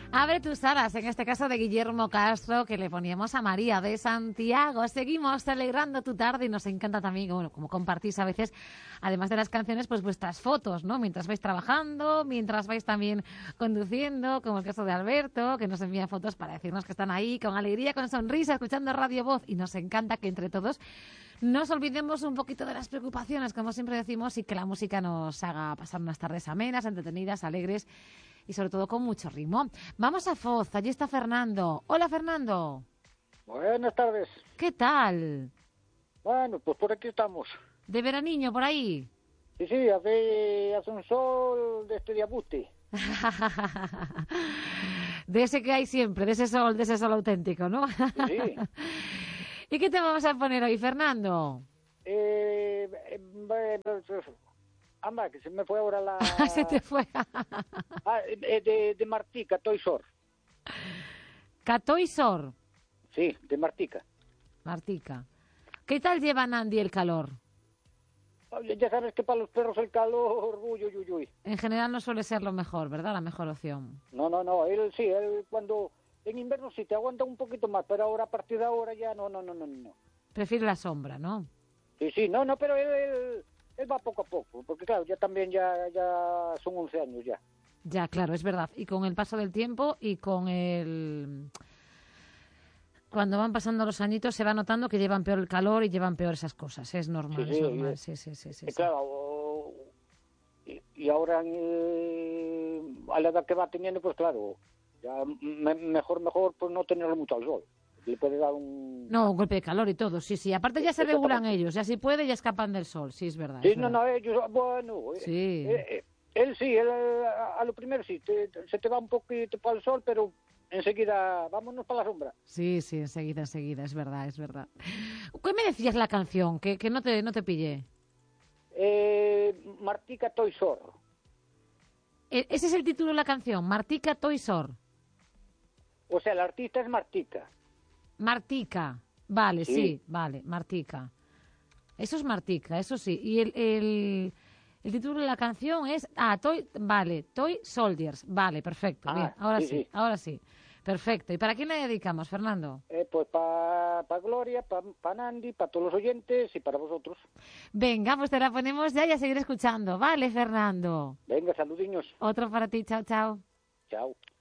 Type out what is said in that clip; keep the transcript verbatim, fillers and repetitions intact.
Abre tus alas, en este caso de Guillermo Castro, que le poníamos a María de Santiago. Seguimos celebrando tu tarde y nos encanta también, bueno, como compartís a veces, además de las canciones, pues vuestras fotos, ¿no? Mientras vais trabajando, mientras vais también conduciendo, como el caso de Alberto, que nos envía fotos para decirnos que están ahí con alegría, con sonrisa, escuchando Radio Voz. Y nos encanta que entre todos nos olvidemos un poquito de las preocupaciones, como siempre decimos, y que la música nos haga pasar unas tardes amenas, entretenidas, alegres y sobre todo con mucho ritmo. Vamos a Foz, allí está Fernando. Hola, Fernando. Buenas tardes. ¿Qué tal? Bueno, pues por aquí estamos. ¿De veraniño por ahí? Sí, sí, hace, hace un sol de este diabuti. De ese que hay siempre, de ese sol, de ese sol auténtico, ¿no? Sí. ¿Y qué te vamos a poner hoy, Fernando? Eh, eh, eh, anda, que se me fue ahora la... Se te fue. ah, eh, de, de Martica, Toisor. Catoisor. Sí, de Martica. Martica. ¿Qué tal lleva Nandi el calor? Oye, ya sabes que para los perros el calor, uy, uy, uy, uy. En general no suele ser lo mejor, ¿verdad? La mejor opción. No, no, no, él sí, él cuando... En invierno sí te aguanta un poquito más, pero ahora a partir de ahora ya no, no, no, no, no. Prefiere la sombra, ¿no? Sí, sí, no, no, pero él, él, él va poco a poco, porque claro, ya también ya, ya son once años ya. Ya, claro, es verdad. Y con el paso del tiempo y con el... Cuando van pasando los añitos se va notando que llevan peor el calor y llevan peor esas cosas. Es normal, Sí, es sí, normal. y- Sí, sí, sí, sí, y sí. claro, o- y, y ahora eh, a la edad que va teniendo, pues claro, ya me- mejor, mejor pues no tenerlo mucho al sol. Le puede dar un... No, un golpe de calor y todo, sí, sí. Aparte ya se Exactamente. regulan ellos, ya si puede ya escapan del sol, sí, es verdad. Sí, es no, verdad. no, ellos, bueno, eh, Sí. eh, eh, él sí, él a, a lo primero sí, te- te- se te va un poquito para el sol, pero enseguida vámonos para la sombra. Sí, sí, enseguida, enseguida, es verdad, es verdad. ¿Qué me decías la canción? Que, que no te no te pillé. Eh, Martica Toisor. E- Ese es el título de la canción, Martica Toisor. O sea, el artista es Martica. Martica, vale, sí. Sí. vale, Martica. Eso es Martica, eso sí. Y el, el, el título de la canción es... Ah, Toy... Vale, Toy Soldiers. Vale, perfecto, Ah, bien. Ahora sí, sí, sí. ahora sí. Perfecto. ¿Y para quién la dedicamos, Fernando? Eh, pues para pa Gloria, para pa Nandi, para todos los oyentes y para vosotros. Venga, pues te la ponemos ya y a seguir escuchando. Vale, Fernando. Venga, saludiños. Otro para ti, chao, chao. Chao.